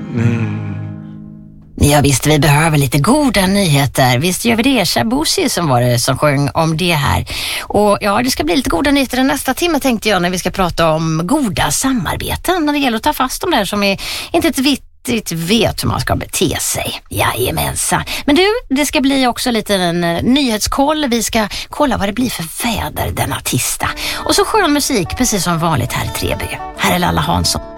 Ja visst, vi behöver lite goda nyheter. Visst gör vi det. Shabuzi som var det som sjöng om det här. Och ja, det ska bli lite goda nyheter den nästa timme tänkte jag när vi ska prata om goda samarbeten när det gäller att ta fast de där som är inte ett riktigt vet hur man ska bete sig. Jajamensan. Men du, det ska bli också lite en nyhetskoll. Vi ska kolla vad det blir för väder denna tisdag. Och så skön musik precis som vanligt här i Treby. Här är Lalla Hansson.